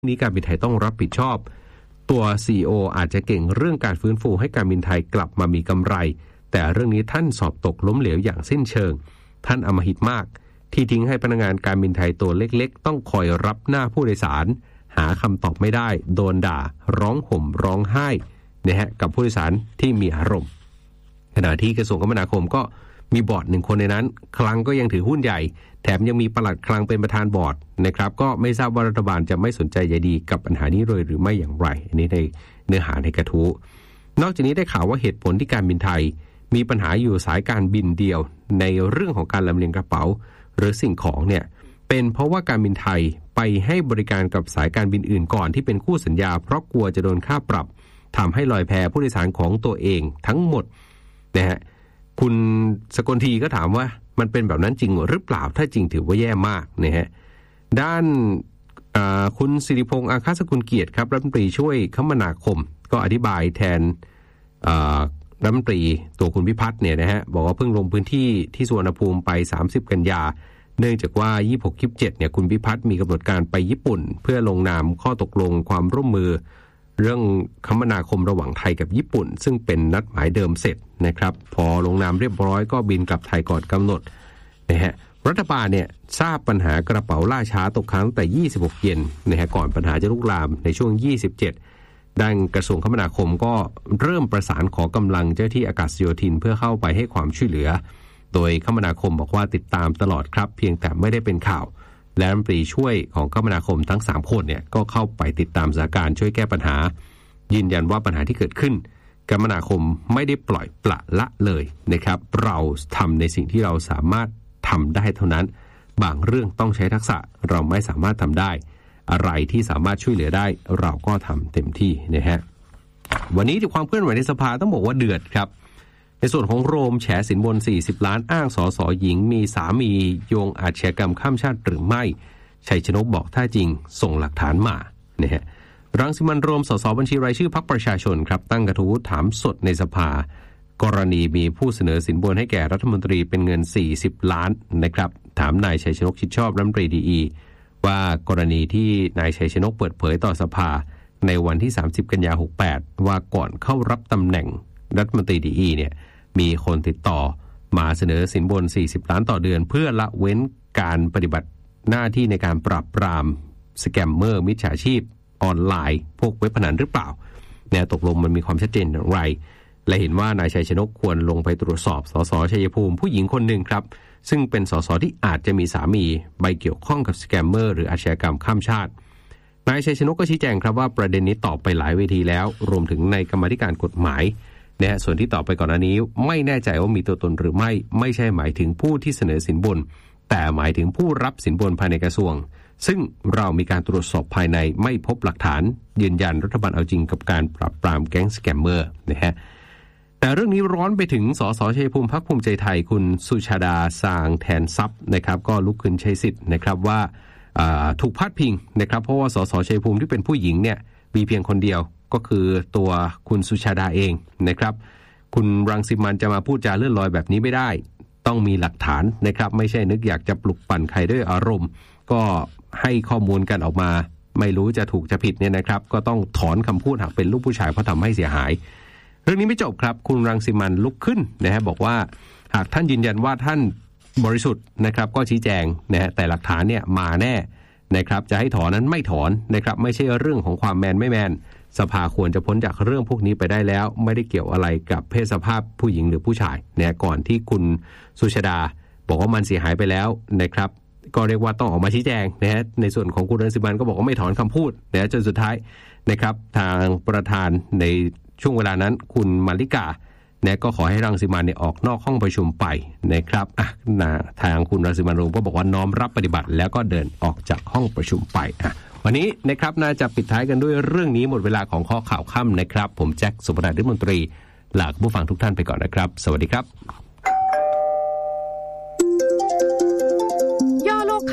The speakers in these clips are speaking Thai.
นี้การบินไทยต้องรับผิดชอบตัว CEO อาจจะเก่งเรื่องการฟื้นฟูให้การบินไทยกลับมามีกำไรแต่เรื่องนี้ท่านสอบตกล้มเหลวอย่างสิ้นเชิงท่านอำมหิตมากที่ทิ้งให้พนักงานการบินไทยตัวเล็กๆต้องคอยรับหน้าผู้โดยสารหาคำตอบไม่ได้โดนด่าร้องห่มร้องไห้นะฮะกับผู้โดยสารที่มีอารมณ์ขณะที่กระทรวงคมนาคมก็มีบอร์ด1คนในนั้นคลังก็ยังถือหุ้นใหญ่แถมยังมีปลัดคลังเป็นประธานบอร์ดนะครับก็ไม่ทราบว่ารัฐบาลจะไม่สนใจใยดีกับปัญหานี้เลยหรือไม่อย่างไรอันนี้ในเนื้อหาในกระทู้นอกจากนี้ได้ข่าวว่าเหตุผลที่การบินไทยมีปัญหาอยู่สายการบินเดียวในเรื่องของการลำเลียงกระเป๋าหรือสิ่งของเนี่ยเป็นเพราะว่าการบินไทยไปให้บริการกับสายการบินอื่นก่อนที่เป็นคู่สัญญาเพราะกลัวจะโดนค่าปรับทำให้ลอยแพผู้โดยสารของตัวเองทั้งหมดนะฮะคุณสกลทีก็ถามว่ามันเป็นแบบนั้นจริงหรือเปล่าถ้าจริงถือว่าแย่มากนะฮะด้านคุณสิริพงษ์อาคาสกุลเกียรติครับรัฐมนตรีช่วยคมนาคมก็อธิบายแทนรัฐมนตรีตัวคุณพิพัฒน์เนี่ยนะฮะบอกว่าเพิ่งลงพื้นที่ที่สุวรรณภูมิไป30กันยาเนื่องจากว่า26-27เนี่ยคุณพิพัฒน์มีกำหนดการไปญี่ปุ่นเพื่อลงนามข้อตกลงความร่วมมือเรื่องคมนาคมระหว่างไทยกับญี่ปุ่นซึ่งเป็นนัดหมายเดิมเสร็จนะครับพอลงนามเรียบร้อยก็บินกลับไทยก่อนกำหนดนะฮะรัฐบาลเนี่ยทราบปัญหากระเป๋าล่าช้าตกค้างแต่26เย็นนะฮะก่อนปัญหาจะลุกลามในช่วง27ด้านกระทรวงคมนาคมก็เริ่มประสานขอกำลังเจ้าที่อากาศโยธินเพื่อเข้าไปให้ความช่วยเหลือโดยคมนาคมบอกว่าติดตามตลอดครับเพียงแต่ไม่ได้เป็นข่าวและรัฐมนตรีช่วยของคมนาคมทั้ง3คนเนี่ยก็เข้าไปติดตามสถานการณ์ช่วยแก้ปัญหายืนยันว่าปัญหาที่เกิดขึ้นคมนาคมไม่ได้ปล่อยปละละเลยนะครับเราทำในสิ่งที่เราสามารถทำได้เท่านั้นบางเรื่องต้องใช้ทักษะเราไม่สามารถทำได้อะไรที่สามารถช่วยเหลือได้เราก็ทำเต็มที่นะฮะวันนี้ความเคลื่อนไหวในสภาต้องบอกว่าเดือดครับในส่วนของโรมแฉสินบน40ล้านอ้างสสหญิงมีสามีโยงอาชญากรรมข้ามชาติหรือไม่ชัยชนกบอกถ้าจริงส่งหลักฐานมานะฮะรังสิมันต์โรมสสบัญชีรายชื่อพรรคประชาชนครับตั้งกระทู้ถามสดในสภากรณีมีผู้เสนอสินบนให้แก่รัฐมนตรีเป็นเงิน40ล้านนะครับถามนายชัยชนกชิดชอบรัฐมนตรีดีว่ากรณีที่นายชัยชนกเปิดเผยต่อสภาในวันที่30กันยายน68ว่าก่อนเข้ารับตำแหน่งรัฐมนตรีดีเนี่ยมีคนติดต่อมาเสนอสินบน40ล้านต่อเดือนเพื่อละเว้นการปฏิบัติหน้าที่ในการปราบปรามสแกมเมอร์มิจฉาชีพออนไลน์พวกเว็บพนันหรือเปล่าเนี่ยตกลงมันมีความชัดเจนอย่างไรและเห็นว่านายชัยชนกควรลงไปตรวจสอบสสชัยภูมิผู้หญิงคนหนึ่งครับซึ่งเป็นสสที่อาจจะมีสามีใบเกี่ยวข้องกับสแกมเมอร์หรืออาชญากรรมข้ามชาตินายชัยชนกก็ชี้แจงครับว่าประเด็นนี้ตอบไปหลายเวทีแล้วรวมถึงในกรรมาธิการกฎหมายนะส่วนที่ตอบไปก่อนหน้านี้ไม่แน่ใจว่ามีตัวตนหรือไม่ใช่หมายถึงผู้ที่เสนอสินบนแต่หมายถึงผู้รับสินบนภายในกระทรวงซึ่งเรามีการตรวจสอบภายในไม่พบหลักฐานยืนยันรัฐบาลเอาจริงกับการปราบปรามแก๊งสแกมเมอร์นะฮะแต่เรื่องนี้ร้อนไปถึงสสชัยภูมิพรรคภูมิใจไทยคุณสุชาดาสางแทนทรัพย์นะครับก็ลุกขึ้นใช้สิทธิ์นะครับว่าถูกพาดพิงนะครับเพราะว่าสสชัยภูมิที่เป็นผู้หญิงเนี่ยมีเพียงคนเดียวก็คือตัวคุณสุชาดาเองนะครับคุณรังสิมันต์จะมาพูดจาเลื่อนลอยแบบนี้ไม่ได้ต้องมีหลักฐานนะครับไม่ใช่นึกอยากจะปลุกปั่นใครด้วยอารมณ์ก็ให้ข้อมูลกันออกมาไม่รู้จะถูกจะผิดเนี่ยนะครับก็ต้องถอนคำพูดหากเป็นลูกผู้ชายเพราะทำให้เสียหายเรื่องนี้ไม่จบครับคุณรังสิมันต์ลุกขึ้นนะฮะบอกว่าหากท่านยืนยันว่าท่านบริสุทธิ์นะครับก็ชี้แจงนะฮะแต่หลักฐานเนี่ยมาแน่นะครับจะให้ถอนนั้นไม่ถอนนะครับไม่ใช่เรื่องของความแมนไม่แมนสภาควรจะพ้นจากเรื่องพวกนี้ไปได้แล้วไม่ได้เกี่ยวอะไรกับเพศสภาพผู้หญิงหรือผู้ชายเนี่ยก่อนที่คุณสุชาดาบอกว่ามันเสียหายไปแล้วนะครับก็เรียกว่าต้องออกมาชี้แจงนะฮะในส่วนของคุณรังสิมันต์ก็บอกว่าไม่ถอนคำพูดนะจนสุดท้ายนะครับทางประธานในช่วงเวลานั้นคุณมาริกาเนี่ยก็ขอให้รังสิมันต์เนี่ยออกนอกห้องประชุมไปนะครับทางคุณรังสิมันต์ก็บอกว่าน้อมรับปฏิบัติแล้วก็เดินออกจากห้องประชุมไปวันนี้นะครับน่าจะปิดท้ายกันด้วยเรื่องนี้หมดเวลาของข้อข่าวค่ำนะครับผมแจ็คสุภนันท์ ฤทธิมนตรีลาผู้ฟังทุกท่านไปก่อนนะครับสวัสดีครับย่อโลกข่าว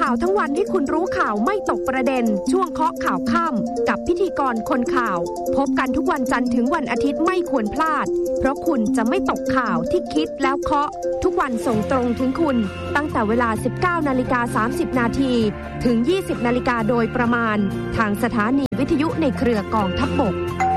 าวทั้งวันให้คุณรู้ข่าวไม่ตกประเด็นช่วงเคาะข่าวค่ำกับพิธีกรคนข่าวพบกันทุกวันจันทร์ถึงวันอาทิตย์ไม่ควรพลาดเพราะคุณจะไม่ตกข่าวที่คิดแล้วเคาะทุกวันส่งตรงถึงคุณตั้งแต่เวลา 19:30 นาทีถึง 20 นาฬิกาโดยประมาณทางสถานีวิทยุในเครือกองทัพบก